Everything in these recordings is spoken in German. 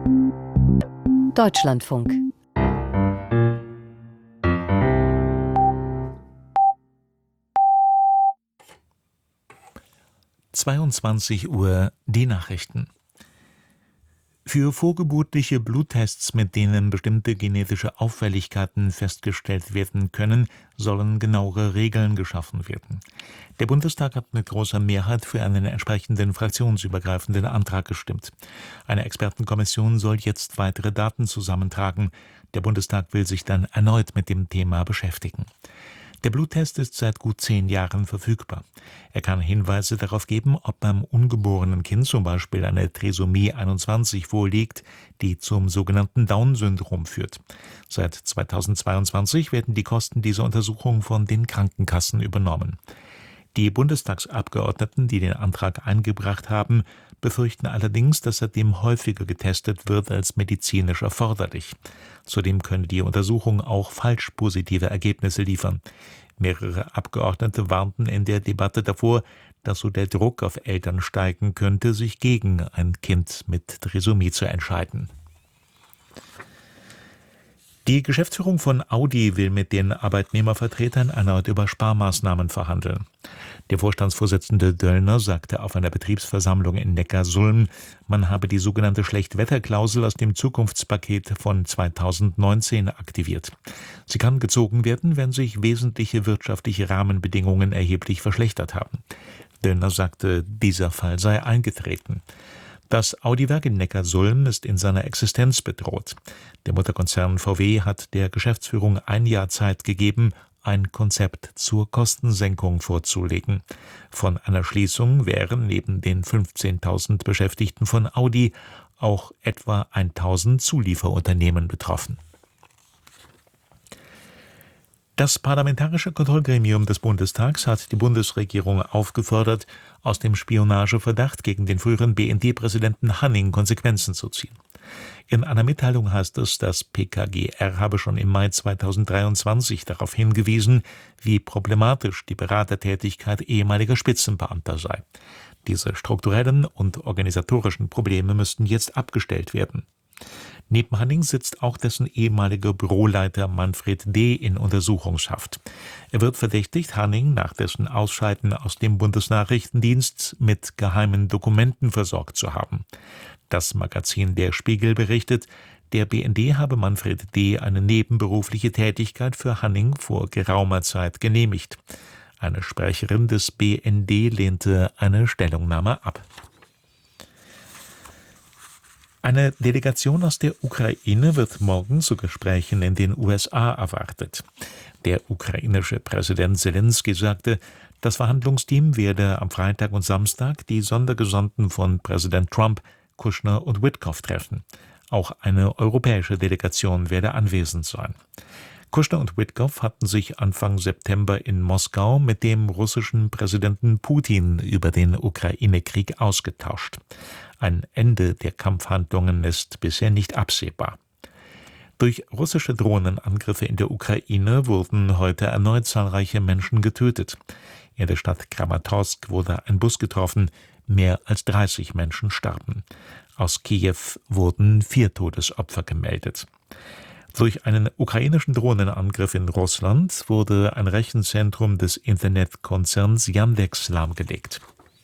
Deutschlandfunk. Uhr die Nachrichten. Für vorgeburtliche Bluttests, mit denen bestimmte genetische Auffälligkeiten festgestellt werden können, sollen genauere Regeln geschaffen werden. Der Bundestag hat mit großer Mehrheit für einen entsprechenden fraktionsübergreifenden Antrag gestimmt. Eine Expertenkommission soll jetzt weitere Daten zusammentragen. Der Bundestag will sich dann erneut mit dem Thema beschäftigen. Der Bluttest ist seit gut 10 Jahren verfügbar. Er kann Hinweise darauf geben, ob beim ungeborenen Kind zum Beispiel eine Trisomie 21 vorliegt, die zum sogenannten Down-Syndrom führt. Seit 2022 werden die Kosten dieser Untersuchung von den Krankenkassen übernommen. Die Bundestagsabgeordneten, die den Antrag eingebracht haben, befürchten allerdings, dass seitdem häufiger getestet wird als medizinisch erforderlich. Zudem könne die Untersuchung auch falsch positive Ergebnisse liefern. Mehrere Abgeordnete warnten in der Debatte davor, dass so der Druck auf Eltern steigen könnte, sich gegen ein Kind mit Trisomie zu entscheiden. Die Geschäftsführung von Audi will mit den Arbeitnehmervertretern erneut über Sparmaßnahmen verhandeln. Der Vorstandsvorsitzende Döllner sagte auf einer Betriebsversammlung in Neckarsulm, man habe die sogenannte Schlechtwetterklausel aus dem Zukunftspaket von 2019 aktiviert. Sie kann gezogen werden, wenn sich wesentliche wirtschaftliche Rahmenbedingungen erheblich verschlechtert haben. Döllner sagte, dieser Fall sei eingetreten. Das Audi-Werk in Neckarsulm ist in seiner Existenz bedroht. Der Mutterkonzern VW hat der Geschäftsführung 1 Jahr Zeit gegeben, ein Konzept zur Kostensenkung vorzulegen. Von einer Schließung wären neben den 15.000 Beschäftigten von Audi auch etwa 1.000 Zulieferunternehmen betroffen. Das Parlamentarische Kontrollgremium des Bundestags hat die Bundesregierung aufgefordert, aus dem Spionageverdacht gegen den früheren BND-Präsidenten Hanning Konsequenzen zu ziehen. In einer Mitteilung heißt es, das PKGR habe schon im Mai 2023 darauf hingewiesen, wie problematisch die Beratertätigkeit ehemaliger Spitzenbeamter sei. Diese strukturellen und organisatorischen Probleme müssten jetzt abgestellt werden. Neben Hanning sitzt auch dessen ehemaliger Büroleiter Manfred D. in Untersuchungshaft. Er wird verdächtigt, Hanning nach dessen Ausscheiden aus dem Bundesnachrichtendienst mit geheimen Dokumenten versorgt zu haben. Das Magazin Der Spiegel berichtet, der BND habe Manfred D. eine nebenberufliche Tätigkeit für Hanning vor geraumer Zeit genehmigt. Eine Sprecherin des BND lehnte eine Stellungnahme ab. Eine Delegation aus der Ukraine wird morgen zu Gesprächen in den USA erwartet. Der ukrainische Präsident Selenskyj sagte, das Verhandlungsteam werde am Freitag und Samstag die Sondergesandten von Präsident Trump, Kushner und Witkoff treffen. Auch eine europäische Delegation werde anwesend sein. Kushner und Witkoff hatten sich Anfang September in Moskau mit dem russischen Präsidenten Putin über den Ukraine-Krieg ausgetauscht. Ein Ende der Kampfhandlungen ist bisher nicht absehbar. Durch russische Drohnenangriffe in der Ukraine wurden heute erneut zahlreiche Menschen getötet. In der Stadt Kramatorsk wurde ein Bus getroffen, mehr als 30 Menschen starben. Aus Kiew wurden 4 Todesopfer gemeldet. Durch einen ukrainischen Drohnenangriff in Russland wurde ein Rechenzentrum des Internetkonzerns Yandex lahmgelegt.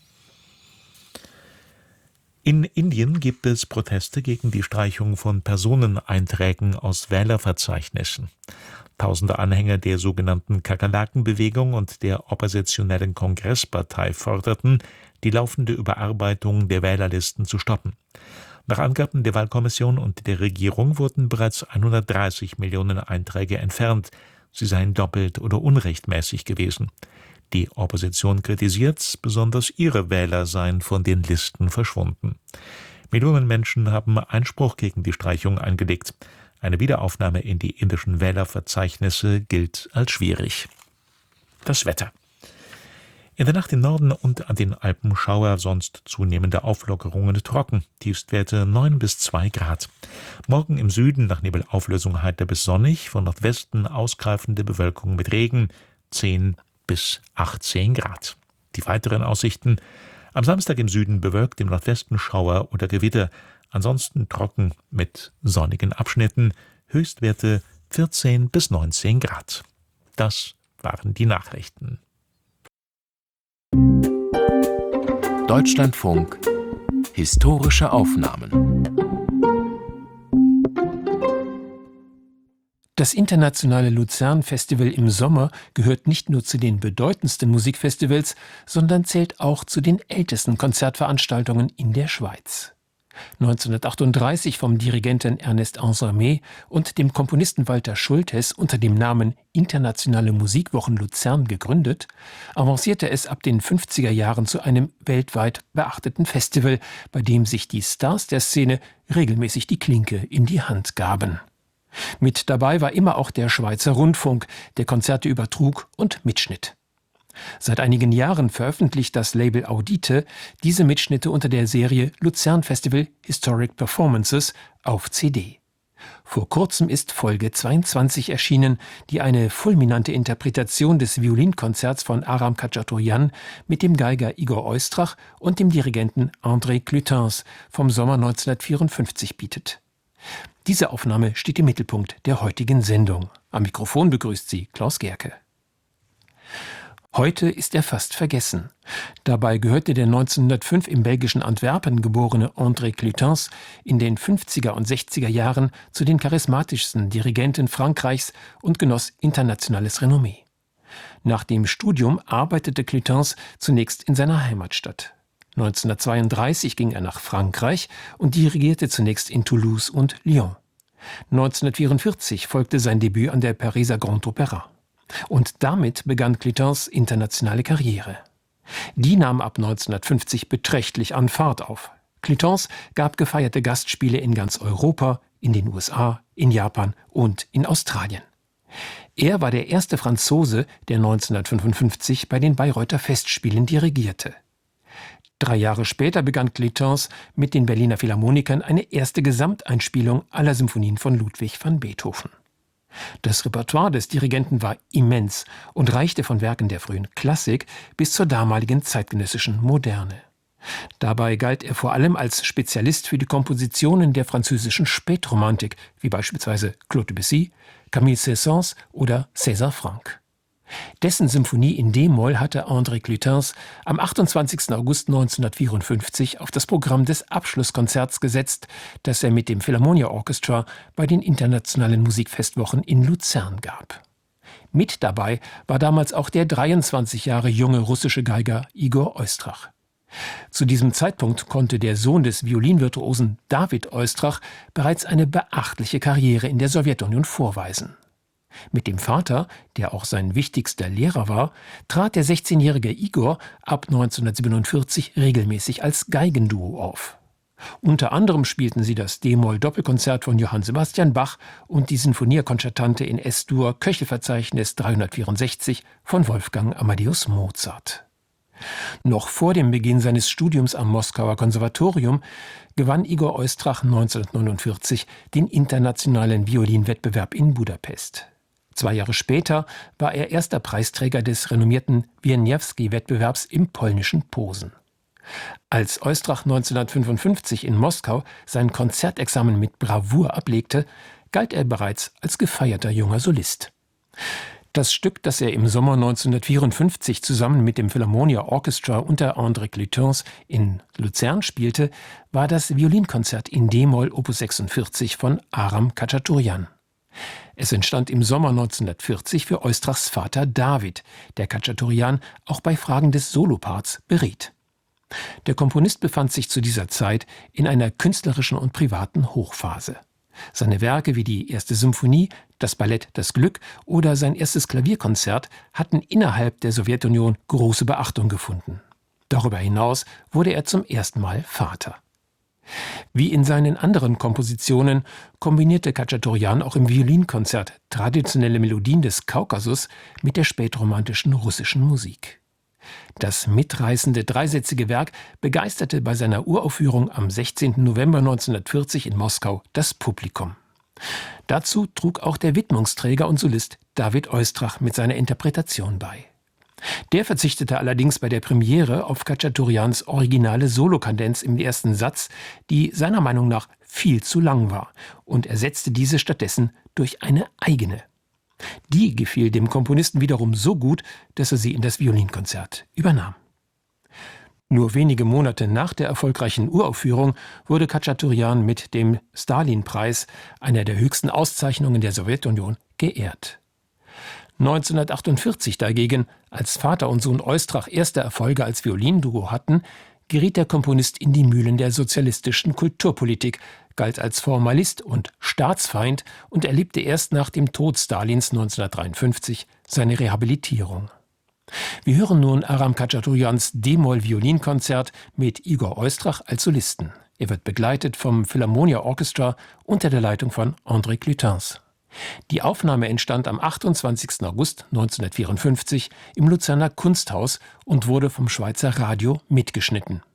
In Indien gibt es Proteste gegen die Streichung von Personeneinträgen aus Wählerverzeichnissen. Tausende Anhänger der sogenannten Kakerlakenbewegung und der oppositionellen Kongresspartei forderten, die laufende Überarbeitung der Wählerlisten zu stoppen. Nach Angaben der Wahlkommission und der Regierung wurden bereits 130 Millionen Einträge entfernt. Sie seien doppelt oder unrechtmäßig gewesen. Die Opposition kritisiert, besonders ihre Wähler seien von den Listen verschwunden. Millionen Menschen haben Einspruch gegen die Streichung eingelegt. Eine Wiederaufnahme in die indischen Wählerverzeichnisse gilt als schwierig. Das Wetter. In der Nacht im Norden und an den Alpen Schauer, sonst zunehmende Auflockerungen trocken. Tiefstwerte 9 bis 2 Grad. Morgen im Süden nach Nebelauflösung heiter bis sonnig, von Nordwesten ausgreifende Bewölkung mit Regen 10 bis 18 Grad. Die weiteren Aussichten: am Samstag im Süden bewölkt, im Nordwesten Schauer oder Gewitter. ansonsten trocken mit sonnigen Abschnitten, Höchstwerte 14 bis 19 Grad. Das waren die Nachrichten. Deutschlandfunk Historische Aufnahmen. Das internationale Luzern-Festival im Sommer gehört nicht nur zu den bedeutendsten Musikfestivals, sondern zählt auch zu den ältesten Konzertveranstaltungen in der Schweiz. 1938 vom Dirigenten Ernest Ansermet und dem Komponisten Walter Schultes unter dem Namen Internationale Musikwochen Luzern gegründet, avancierte es ab den 50er Jahren zu einem weltweit beachteten Festival, bei dem sich die Stars der Szene regelmäßig die Klinke in die Hand gaben. Mit dabei war immer auch der Schweizer Rundfunk, der Konzerte übertrug und mitschnitt. Seit einigen Jahren veröffentlicht das Label Audite diese Mitschnitte unter der Serie Luzern Festival Historic Performances auf CD. Vor kurzem ist Folge 22 erschienen, die eine fulminante Interpretation des Violinkonzerts von Aram Khachaturian mit dem Geiger Igor Oistrach und dem Dirigenten André Clutens vom Sommer 1954 bietet. Diese Aufnahme steht im Mittelpunkt der heutigen Sendung. Am Mikrofon begrüßt sie Klaus Gerke. Heute ist er fast vergessen. Dabei gehörte der 1905 im belgischen Antwerpen geborene André Clutens in den 50er und 60er Jahren zu den charismatischsten Dirigenten Frankreichs und genoss internationales Renommee. Nach dem Studium arbeitete Clutens zunächst in seiner Heimatstadt. 1932 ging er nach Frankreich und dirigierte zunächst in Toulouse und Lyon. 1944 folgte sein Debüt an der Pariser Grand Opéra. Und damit begann Clutens internationale Karriere. Die nahm ab 1950 beträchtlich an Fahrt auf. Clutens gab gefeierte Gastspiele in ganz Europa, in den USA, in Japan und in Australien. Er war der erste Franzose, der 1955 bei den Bayreuther Festspielen dirigierte. 3 Jahre später begann Clutens mit den Berliner Philharmonikern eine erste Gesamteinspielung aller Symphonien von Ludwig van Beethoven. Das Repertoire des Dirigenten war immens und reichte von Werken der frühen Klassik bis zur damaligen zeitgenössischen Moderne. Dabei galt er vor allem als Spezialist für die Kompositionen der französischen Spätromantik, wie beispielsweise Claude Debussy, Camille Saint-Saëns oder César Franck. Dessen Symphonie in d-Moll hatte André Clutens am 28. August 1954 auf das Programm des Abschlusskonzerts gesetzt, das er mit dem Philharmonia Orchestra bei den internationalen Musikfestwochen in Luzern gab. Mit dabei war damals auch der 23 Jahre junge russische Geiger Igor Oistrach. Zu diesem Zeitpunkt konnte der Sohn des Violinvirtuosen David Oistrach bereits eine beachtliche Karriere in der Sowjetunion vorweisen. Mit dem Vater, der auch sein wichtigster Lehrer war, trat der 16-jährige Igor ab 1947 regelmäßig als Geigenduo auf. Unter anderem spielten sie das d-Moll-Doppelkonzert von Johann Sebastian Bach und die Sinfonia Concertante in S-Dur Köchelverzeichnis 364 von Wolfgang Amadeus Mozart. Noch vor dem Beginn seines Studiums am Moskauer Konservatorium gewann Igor Oistrach 1949 den internationalen Violinwettbewerb in Budapest. 2 Jahre später war er erster Preisträger des renommierten Wieniawski-Wettbewerbs im polnischen Posen. Als Oistrach 1955 in Moskau sein Konzertexamen mit Bravour ablegte, galt er bereits als gefeierter junger Solist. Das Stück, das er im Sommer 1954 zusammen mit dem Philharmonia Orchestra unter André Clutens in Luzern spielte, war das Violinkonzert in d-Moll Opus 46 von Aram Khachaturian. Es entstand im Sommer 1940 für Oistrachs Vater David, der Khachaturian auch bei Fragen des Soloparts beriet. Der Komponist befand sich zu dieser Zeit in einer künstlerischen und privaten Hochphase. Seine Werke wie die erste Symphonie, das Ballett Das Glück oder sein erstes Klavierkonzert hatten innerhalb der Sowjetunion große Beachtung gefunden. Darüber hinaus wurde er zum ersten Mal Vater. Wie in seinen anderen Kompositionen kombinierte Khachaturian auch im Violinkonzert traditionelle Melodien des Kaukasus mit der spätromantischen russischen Musik. Das mitreißende dreisätzige Werk begeisterte bei seiner Uraufführung am 16. November 1940 in Moskau das Publikum. Dazu trug auch der Widmungsträger und Solist David Oistrach mit seiner Interpretation bei. Der verzichtete allerdings bei der Premiere auf Khachaturians originale Solokadenz im ersten Satz, die seiner Meinung nach viel zu lang war, und ersetzte diese stattdessen durch eine eigene. Die gefiel dem Komponisten wiederum so gut, dass er sie in das Violinkonzert übernahm. Nur wenige Monate nach der erfolgreichen Uraufführung wurde Khachaturian mit dem Stalin-Preis, einer der höchsten Auszeichnungen der Sowjetunion, geehrt. 1948 dagegen, als Vater und Sohn Oistrach erste Erfolge als Violinduo hatten, geriet der Komponist in die Mühlen der sozialistischen Kulturpolitik, galt als Formalist und Staatsfeind und erlebte erst nach dem Tod Stalins 1953 seine Rehabilitierung. Wir hören nun Aram Khachaturians D-Moll-Violinkonzert mit Igor Oistrach als Solisten. Er wird begleitet vom Philharmonia Orchestra unter der Leitung von André Clutens. Die Aufnahme entstand am 28. August 1954 im Luzerner Kunsthaus und wurde vom Schweizer Radio mitgeschnitten.